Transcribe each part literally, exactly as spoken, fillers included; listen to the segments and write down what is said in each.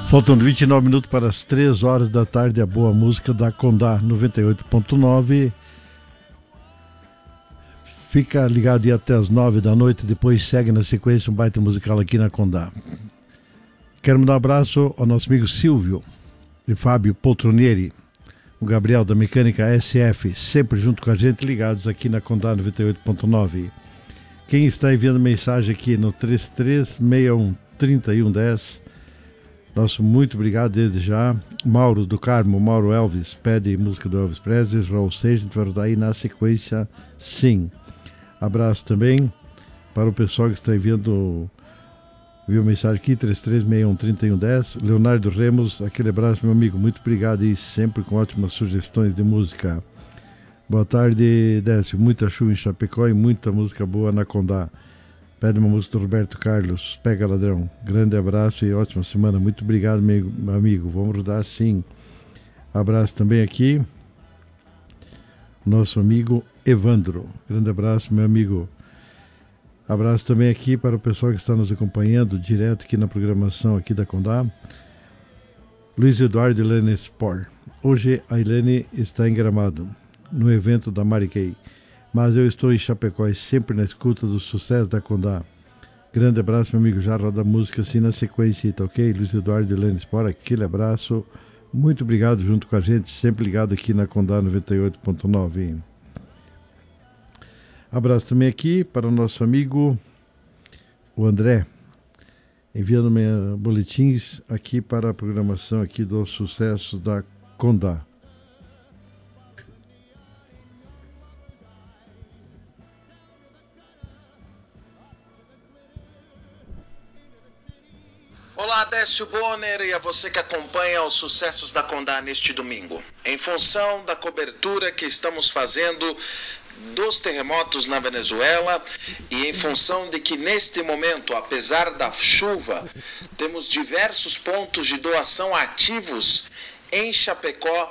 Faltando vinte e nove minutos para as três horas da tarde, a boa música da Condá noventa e oito ponto nove. Fica ligado aí até as nove da noite, depois segue na sequência um baita musical aqui na Condá. Quero mandar um abraço ao nosso amigo Silvio e Fábio Poltronieri, o Gabriel da Mecânica S F, sempre junto com a gente, ligados aqui na Condá noventa e oito ponto nove. Quem está enviando mensagem aqui no três três seis um, três um um zero, nosso muito obrigado desde já. Mauro do Carmo, Mauro Elvis, pede música do Elvis Presley, Raul Seixas, a gente vai rodar aí na sequência, sim. Abraço também para o pessoal que está enviando, viu mensagem aqui, três três seis um, três um um zero. Leonardo Remos, aquele abraço, meu amigo, muito obrigado e sempre com ótimas sugestões de música. Boa tarde, Décio, muita chuva em Chapecó e muita música boa na Condá. Pede uma música do Roberto Carlos, Pega Ladrão. Grande abraço e ótima semana. Muito obrigado, meu amigo. Vamos rodar sim. Abraço também aqui, nosso amigo Evandro. Grande abraço, meu amigo. Abraço também aqui para o pessoal que está nos acompanhando direto aqui na programação aqui da Condá. Luiz Eduardo e Helene Spor. Hoje a Helene está em Gramado, no evento da Mari Kay. Mas eu estou em Chapecó e sempre na escuta do sucesso da Condá. Grande abraço, meu amigo. Já roda a música assim na sequência, tá ok? Luiz Eduardo e Helene Spor, aquele abraço. Muito obrigado junto com a gente, sempre ligado aqui na Condá noventa e oito ponto nove. Abraço também aqui para o nosso amigo, o André, enviando boletins aqui para a programação aqui do sucesso da Condá. Olá, Décio Bonner e a você que acompanha os sucessos da Condá neste domingo. Em função da cobertura que estamos fazendo dos terremotos na Venezuela e em função de que neste momento, apesar da chuva, temos diversos pontos de doação ativos em Chapecó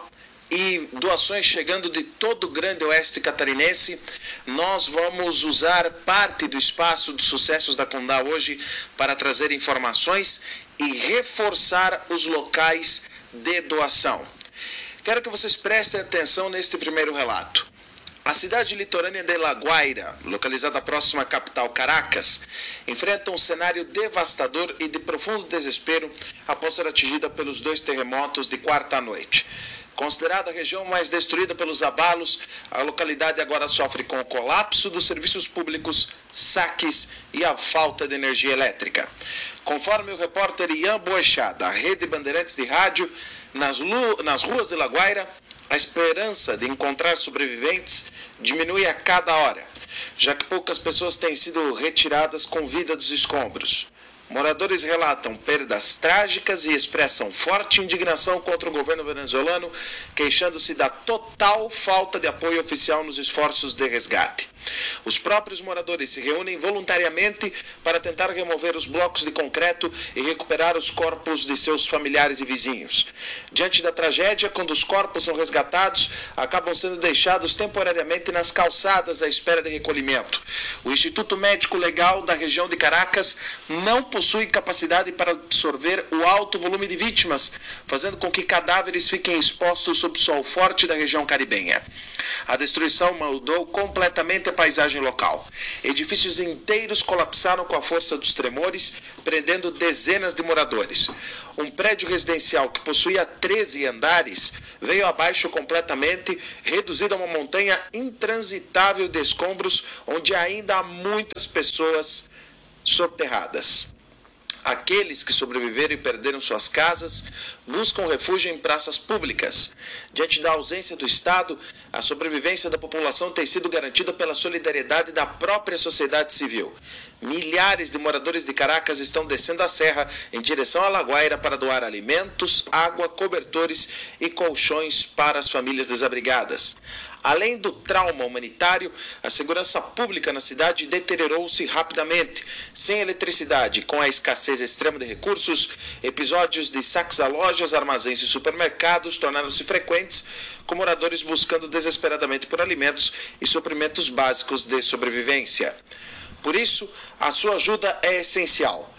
e doações chegando de todo o grande oeste catarinense, nós vamos usar parte do espaço dos sucessos da Condá hoje para trazer informações e reforçar os locais de doação. Quero que vocês prestem atenção neste primeiro relato. A cidade litorânea de La Guaira, localizada próxima à capital Caracas, enfrenta um cenário devastador e de profundo desespero após ser atingida pelos dois terremotos de quarta à noite. Considerada a região mais destruída pelos abalos, a localidade agora sofre com o colapso dos serviços públicos, saques e a falta de energia elétrica. Conforme o repórter Ian Boechat, da Rede Bandeirantes de Rádio, nas, lu- nas ruas de La Guaira, a esperança de encontrar sobreviventes diminui a cada hora, já que poucas pessoas têm sido retiradas com vida dos escombros. Moradores relatam perdas trágicas e expressam forte indignação contra o governo venezuelano, queixando-se da total falta de apoio oficial nos esforços de resgate. Os próprios moradores se reúnem voluntariamente para tentar remover os blocos de concreto e recuperar os corpos de seus familiares e vizinhos. Diante da tragédia, quando os corpos são resgatados, acabam sendo deixados temporariamente nas calçadas à espera de recolhimento. O Instituto Médico Legal da região de Caracas não possui capacidade para absorver o alto volume de vítimas, fazendo com que cadáveres fiquem expostos sob o sol forte da região caribenha. A destruição mudou completamente a paisagem local. Edifícios inteiros colapsaram com a força dos tremores, prendendo dezenas de moradores. Um prédio residencial que possuía treze andares veio abaixo completamente, reduzido a uma montanha intransitável de escombros, onde ainda há muitas pessoas soterradas. Aqueles que sobreviveram e perderam suas casas buscam refúgio em praças públicas. Diante da ausência do Estado, a sobrevivência da população tem sido garantida pela solidariedade da própria sociedade civil. Milhares de moradores de Caracas estão descendo a serra em direção à La Guaira para doar alimentos, água, cobertores e colchões para as famílias desabrigadas. Além do trauma humanitário, a segurança pública na cidade deteriorou-se rapidamente. Sem eletricidade, com a escassez extrema de recursos, episódios de saques a lojas, armazéns e supermercados tornaram-se frequentes, com moradores buscando desesperadamente por alimentos e suprimentos básicos de sobrevivência. Por isso, a sua ajuda é essencial.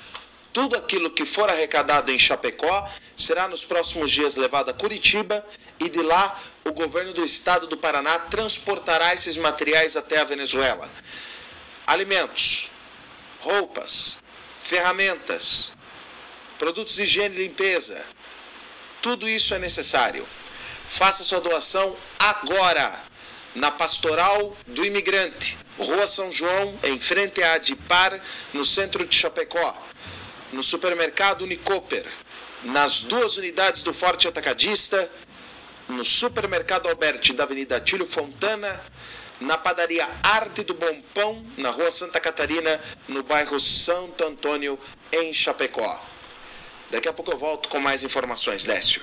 Tudo aquilo que for arrecadado em Chapecó será nos próximos dias levado a Curitiba e de lá o governo do estado do Paraná transportará esses materiais até a Venezuela. Alimentos, roupas, ferramentas, produtos de higiene e limpeza, tudo isso é necessário. Faça sua doação agora, na Pastoral do Imigrante, Rua São João, em frente à Adipar, no centro de Chapecó, no supermercado Unicoper, nas duas unidades do Forte Atacadista, no supermercado Alberti da Avenida Atílio Fontana, na padaria Arte do Bom Pão, na Rua Santa Catarina, no bairro Santo Antônio, em Chapecó. Daqui a pouco eu volto com mais informações, Décio.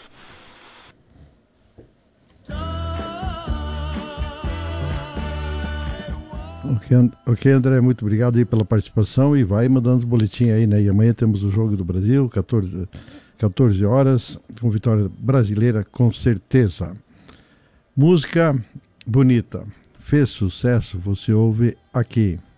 Ok, André, muito obrigado aí pela participação e vai mandando os boletins aí, né? E amanhã temos o Jogo do Brasil, quatorze, quatorze horas, com vitória brasileira, com certeza. Música bonita, fez sucesso, você ouve aqui.